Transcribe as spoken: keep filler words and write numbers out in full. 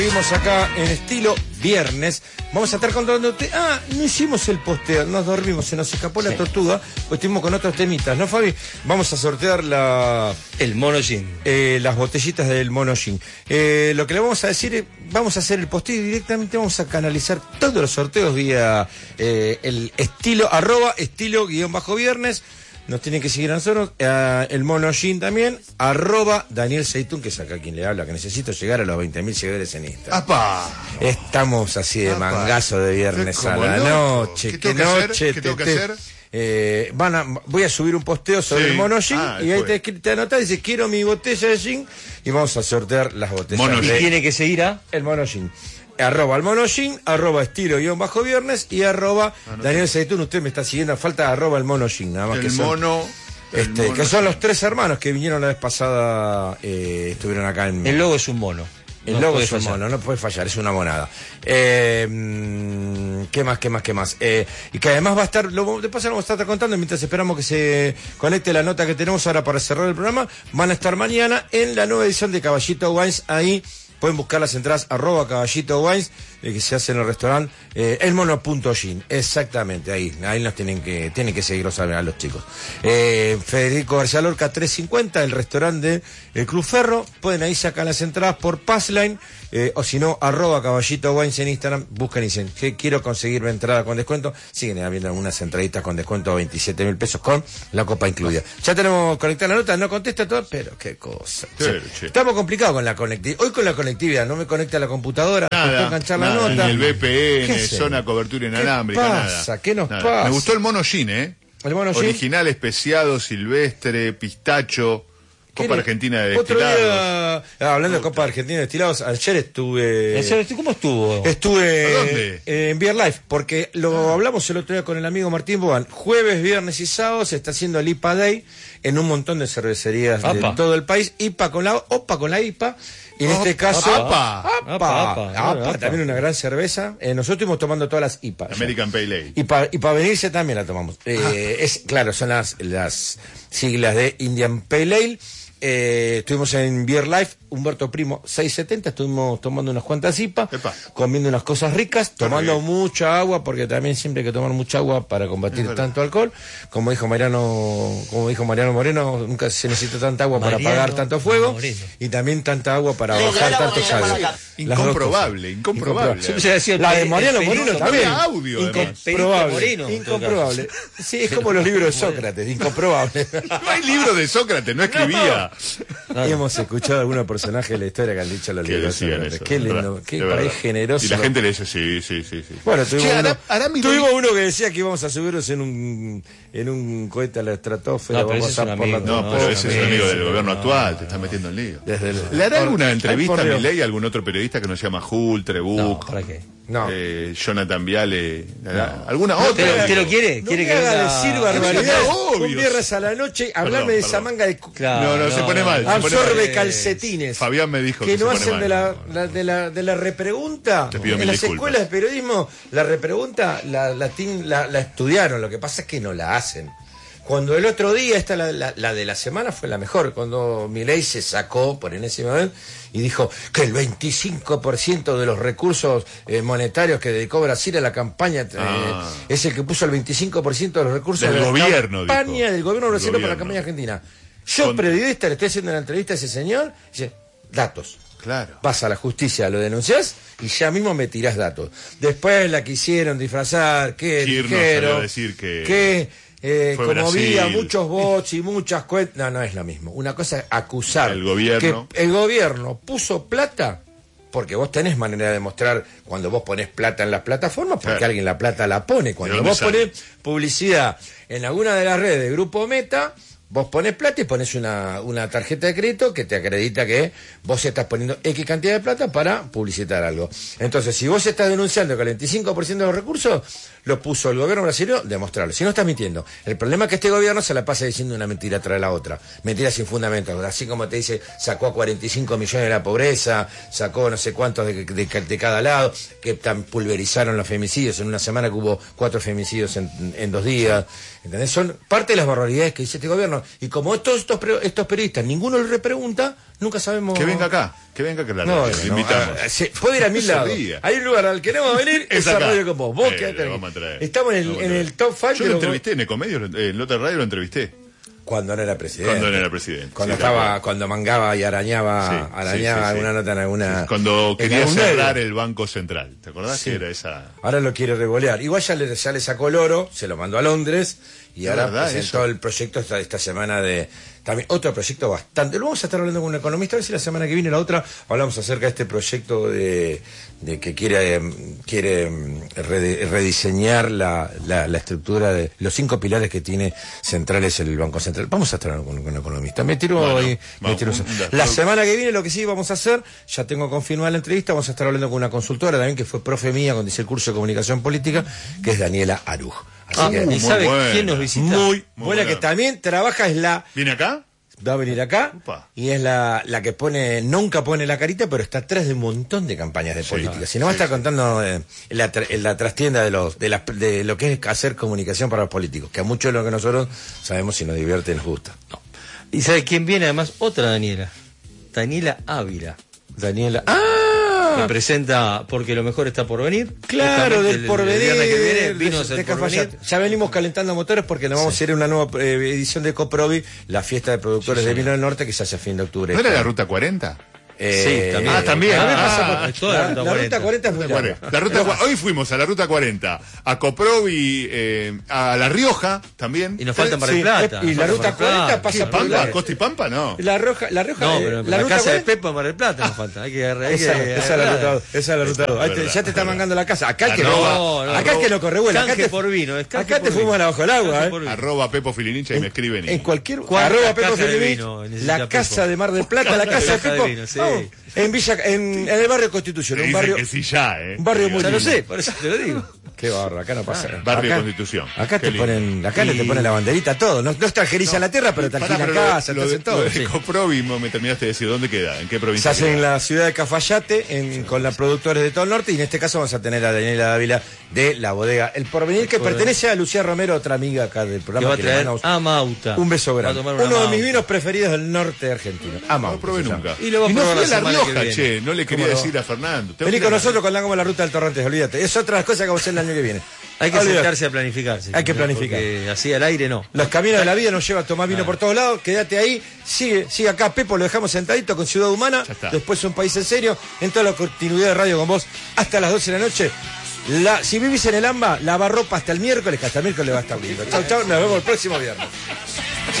Seguimos acá en estilo viernes. Vamos a estar contándote. Ah, no hicimos el posteo, nos dormimos, se nos escapó la tortuga, pues estuvimos con otros temitas, ¿no, Fabi? Vamos a sortear la. El mono gin. Eh, las botellitas del mono gin. Eh, lo que le vamos a decir es, vamos a hacer el posteo y directamente vamos a canalizar todos los sorteos vía eh, el estilo, arroba estilo guión bajo viernes. Nos tienen que seguir a nosotros, eh, el mono gin también, arroba Daniel Seitún, que es acá quien le habla, que necesito llegar a los veinte mil seguidores en Instagram. ¡Apa! Estamos así de ¡Apa! mangazo de viernes a la loco. noche. ¿Qué ¿Qué, tengo que noche? hacer? ¿Qué tengo que te- hacer? Eh, van a, voy a subir un posteo sobre Sí. el mono gin Ah, y ahí después. te, te anotás y dices, quiero mi botella de gin y vamos a sortear las botellas Mono de gin. Tiene que seguir a... el mono gin. Arroba el mono gin, arroba estilo guión bajo viernes y arroba Daniel Seitún. Usted me está siguiendo, falta arroba el mono gin, nada más que El son- mono... el Este, mono que son gin. los tres hermanos que vinieron la vez pasada, eh, estuvieron acá en... El logo es un mono. El No logo puede es un fallar. mono, no puede fallar, es una monada. Eh, mm, ¿Qué más, qué más, qué más? Eh, y que además va a estar, lo, de paso lo vamos a estar contando mientras esperamos que se conecte la nota que tenemos ahora para cerrar el programa. Van a estar mañana en la nueva edición de Caballito Wines, ahí pueden buscar las entradas, arroba Caballito Wines, eh, que se hace en el restaurante, eh, el mono punto gin, exactamente, ahí, ahí nos tienen que, tienen que seguirlos a, a los chicos. Eh, Federico García Lorca trescientos cincuenta, el restaurante del Club Ferro, pueden ahí sacar las entradas por Passline, eh, o si no, arroba Caballito Wines en Instagram, buscan y dicen, que quiero conseguirme entrada con descuento, siguen habiendo algunas entraditas con descuento a veintisiete mil pesos con la copa incluida. Ya tenemos conectada la nota, no contesta todo, pero qué cosa. Sí, O sea, che. estamos complicados con la conectividad, hoy con la conectividad, no me conecta la computadora, me Nada, puedo enganchar la nada, nota. ni el V P ¿Qué N, hacemos? zona cobertura ¿Qué inalámbrica, pasa? nada. ¿Qué nos Nada. pasa? Me gustó el mono gin, ¿eh? El mono gin. Original, especiado, silvestre, pistacho, ¿Qué Copa le- Argentina de Otro Destilados. día, ah, hablando de Copa Argentina de Destilados, ayer estuve... ¿En serio? ¿Cómo estuvo? Estuve ¿A dónde? eh, en Beer Life, porque lo hablamos el otro día con el amigo Martín Bogan. Jueves, viernes y sábado se está haciendo el I P A Day en un montón de cervecerías de Apa. todo el país. I P A con la O P A con la I P A. Y en este caso... Apa. APA. Apa, APA, apa, apa. también una gran cerveza. Eh, nosotros estuvimos tomando todas las I P A. ya. American Pale Ale. Y para y pa venirse también la tomamos. Eh, es Claro, son las, las siglas de Indian Pale Ale. Eh, estuvimos en Beer Life, Humberto Primo, seiscientos setenta, estuvimos tomando unas cuantas I P A, Epa. comiendo unas cosas ricas, tomando bien. mucha agua, porque también siempre hay que tomar mucha agua para combatir Es verdad. tanto alcohol. Como dijo Mariano, como dijo Mariano Moreno, nunca se necesita tanta agua para Mariano apagar tanto fuego, Moreno. y también tanta agua para bajar tanto calor. Las dos Incomprobable, cosas. incomprobable. Yo pensé que decía el La pe- de el Mariano perito Moreno Moreno. también. Había audio, además. Incomprobable. Moreno, en todo Incomprobable. Sí, es como los libros de Sócrates, incomprobable. No hay libro de Sócrates, no escribía. Y hemos escuchado a algunos personajes de la historia que han dicho los Que libros de decían Sócrates. eso. Qué es lindo, verdad, qué es país verdad. generoso. Y la gente le dice, sí, sí, sí. sí. Bueno, tuvimos, Che, uno, Ara- Arámido- tuvimos uno que decía que íbamos a subirnos en un en un cohete a la estratosfera. No, pero vamos ese a es un por la amigo, No, No, pero no, ese es no, el amigo del no, gobierno no, actual, no. te está metiendo en lío. Desde el- ¿Le hará Por- alguna Ay, entrevista por a Dios. Milei a algún otro periodista que no se llama Jul, Trebuch, No, ¿para qué? No. eh, Jonathan Viale? No. ¿Alguna ¿Te otra? lo, digo? te lo quiere? No ¿Quiere me que haga venga? decir Que barbaridades. venga, obvio. Un viernes a la noche, hablame Perdón, de esa perdón. manga de... Claro, No, no, se pone mal, se pone Absorbe mal. calcetines. Fabián me dijo que que no se pone hacen mal. de la, la- de la de la repregunta. Te pido En mil las disculpas. escuelas de periodismo, la repregunta la, la, tin- la, la estudiaron, lo que pasa es que no la hacen. Cuando el otro día, esta la, la, la de la semana fue la mejor, cuando Milei se sacó por enésima vez y dijo que el veinticinco por ciento de los recursos eh, monetarios que dedicó Brasil a la campaña eh, Ah. es el que puso el veinticinco por ciento de los recursos Del de la gobierno, campaña dijo. del gobierno Del brasileño para la gobierno. campaña argentina. Yo, Con- periodista, le estoy haciendo una entrevista a ese señor, y dice, datos. Claro. Vas a la justicia, lo denunciás y ya mismo me tirás datos. Después la quisieron disfrazar, que Kirchner dijeron salió a decir que que, eh, fue como Brasil. había muchos bots y muchas cuentas. No, no es lo mismo. Una cosa es acusar El gobierno. que el gobierno puso plata, porque vos tenés manera de demostrar cuando vos ponés plata en las plataformas, porque Claro. alguien la plata la pone. Cuando dónde vos sale? ponés publicidad en alguna de las redes de Grupo Meta, vos ponés plata y ponés una, una tarjeta de crédito que te acredita que vos estás poniendo X cantidad de plata para publicitar algo. Entonces, si vos estás denunciando que el veinticinco por ciento de los recursos lo puso el gobierno brasileño, demostrarlo. Si no, estás mintiendo. El problema es que este gobierno se la pasa diciendo una mentira tras la otra. Mentiras sin fundamento. Así como te dice, sacó a cuarenta y cinco millones de la pobreza, sacó no sé cuántos de, de, de cada lado, que tan pulverizaron los femicidios. En una semana que hubo cuatro femicidios en, en dos días. ¿Entendés? Son parte de las barbaridades que dice este gobierno. no. Y como todos estos, estos periodistas, ninguno le repregunta, nunca sabemos... Que venga acá, que venga acá, la No, radio, no, le invitamos. ah, se- puede ir a mil No se lados. ría. Hay un lugar al que no va a venir, Es esa acá. radio con vos. Vos Eh, quedate le ahí. vamos a traer. Estamos en el, Vamos a en traer. el top cinco. Yo lo entrevisté en Ecomedios, lo- en Lota Radio lo entrevisté. Cuando no era presidente. Cuando no era presidente. Cuando Sí, estaba, tal cuando mangaba y arañaba, Sí, arañaba sí, sí, sí. alguna nota en alguna. Cuando en quería algún cerrar medio. el Banco Central. ¿Te acordás Sí. que era esa? Ahora lo quiere revolear. Igual ya le, ya le sacó el oro, se lo mandó a Londres y ¿Es ahora verdad presentó eso? el proyecto esta, esta semana de. También otro proyecto bastante. Lo vamos a estar hablando con un economista, a ver si la semana que viene la otra hablamos acerca de este proyecto de, de que quiere, eh, quiere mm, rede- rediseñar la, la, la estructura de los cinco pilares que tiene centrales el Banco Central. Vamos a estar hablando con, con un economista. Me tiro Bueno, ahí, me vamos, tiro- un- La un- semana que viene lo que sí vamos a hacer, ya tengo confirmada la entrevista, vamos a estar hablando con una consultora también que fue profe mía cuando hice el curso de comunicación política, que es Daniela Aruj. Así Ah, que, muy ¿y sabe buena. quién nos visita? muy, Muy buena, buena. que también trabaja, es la, ¿Viene acá? va a venir acá, Upa. y es la, la que pone, nunca pone la carita, pero está atrás de un montón de campañas de Sí, política. ah, Si no va a sí, estar sí. contando eh, la, tra- la trastienda de, los, de, las- de lo que es hacer comunicación para los políticos, que a muchos de lo que nosotros sabemos si nos divierte y nos gusta. ¿Y sabe quién viene además? Otra Daniela. Daniela Ávila. Daniela. Que ¡Ah! presenta Porque lo mejor está por venir. Claro, Justamente del el- el porvenir. viernes que viene de- vino a de ser porvenir. Cafayate. Ya venimos calentando motores porque nos vamos a ir a una nueva eh, edición de Coprovi, la fiesta de productores de vino del norte que se hace a fin de octubre. ¿No era la Ruta cuarenta? Eh, Sí, también. Ah, también. también Ah, pasa por- es toda la, la Ruta la Ruta cuarenta. cuarenta es muy larga. La ruta, cua- hoy fuimos a la Ruta cuarenta, a Coprovi, eh, a La Rioja también. Y nos falta Mar del Sí, Plata. y nos la falta Ruta Mar del Plata. cuarenta pasa ¿Qué, por Pampa? la- ¿Costa y Pampa? No. La Roja, la Roja, No, eh, pero la, la, Ruta casa de cuarenta Pepa Mar del Plata nos falta. Hay que agarrar. hay Esa, que esa es la agarrar. ruta, esa es la ruta dos. Ahí te- verdad, ya te está verdad. mangando la casa. Acá el que Arroba- no, no, acá el no. que no corre vuela. Acá Canje te, por vino, es canje acá te por fuman vino. abajo el agua, Canje eh. por vino. Arroba Pepo Filinich y me escriben. y- En cualquier ¿Cuántas arroba Pepo cajas de Filipic, vino necesita la Pepo? casa de Mar del Plata, la casa de Caja de Pepo. vino, sí. Vamos, en Villa, en, en el barrio Constitución, Te un dicen barrio, que sí ya, ¿eh? un barrio muy Ya lo lindo. sé, por eso te lo digo. Qué barro, acá no pasa. Barrio acá, Constitución. Acá Qué te lindo. ponen, acá le te Y- ponen la banderita todo. No, no extranjeriza la tierra, pero te Pará, alquilan pero lo- casa, te lo de, hacen todo. lo de Sí. Coprovi me terminaste de decir, ¿dónde queda? ¿En qué Se provincia hace en queda? la ciudad de Cafayate, en, con la productores de todo el norte, y en este caso vamos a tener a Daniela Dávila de la bodega El Porvenir, que Porvenir. pertenece a Lucía Romero, otra amiga acá del Que programa. va a que le traer mandamos a Mauta. un beso Va a grande. tomar una Uno de mis Mauta. vinos preferidos del norte argentino. No Amado. lo probé se llama. nunca. Y lo va a no probar fui la a La semana que Rioja, viene. che. No le quería ¿Cómo no? decir a Fernando. Tengo Vení que con ir a- nosotros cuando hagamos la ruta del Torrentes, olvídate. Es otra cosa que vamos a hacer el año que viene. Hay que Olvídate. sentarse a planificarse. Hay que ¿no? planificar. Porque así al aire no. Los caminos de la vida nos llevan a tomar vino por todos lados. Quédate ahí, sigue, sigue acá, Pepo, lo dejamos sentadito con Ciudad Humana. Ya está. Después Un País en Serio. En toda la continuidad de radio con vos hasta las doce de la noche. La, si vivís en el AMBA, lavarropa hasta el miércoles, que hasta el miércoles va a estar lindo. Chau, chau, nos vemos el próximo viernes.